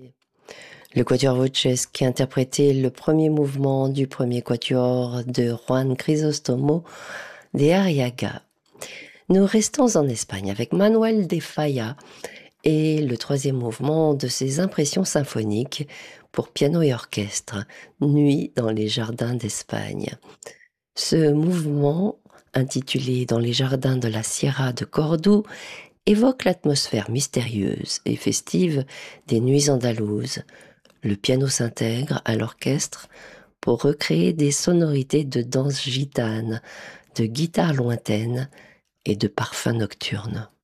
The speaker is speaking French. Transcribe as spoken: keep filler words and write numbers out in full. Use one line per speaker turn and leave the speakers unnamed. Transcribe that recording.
Le quatuor Voces qui interprétait le premier mouvement du premier quatuor de Juan Crisóstomo de Arriaga. Nous restons en Espagne avec Manuel de Falla et le troisième mouvement de ses impressions symphoniques pour piano et orchestre, Nuit dans les jardins d'Espagne. Ce mouvement, intitulé Dans les jardins de la Sierra de Cordoue, évoque l'atmosphère mystérieuse et festive des nuits andalouses. Le piano s'intègre à l'orchestre pour recréer des sonorités de danse gitane, de guitare lointaine et de parfums nocturnes.